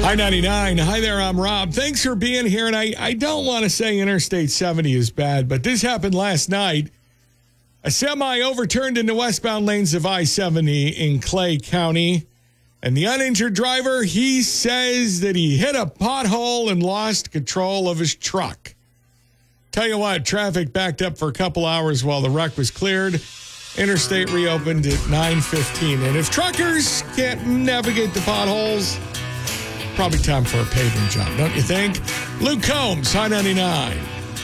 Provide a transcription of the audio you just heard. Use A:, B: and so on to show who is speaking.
A: Hi 99. Hi there, I'm Rob. Thanks for being here. And I don't want to say Interstate 70 is bad, but this happened last night. A semi overturned in the westbound lanes of I-70 in Clay County. And the uninjured driver, he says that he hit a pothole and lost control of his truck. Tell you what, traffic backed up for a couple hours while the wreck was cleared. Interstate reopened at 9:15. And if truckers can't navigate the potholes, probably time for a paving job, don't you think? Luke Combs, High 99.